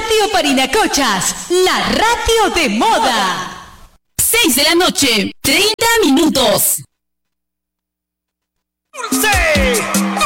Radio Parinacochas, la radio de moda. 6 de la noche, 30 minutos. ¡Dulce!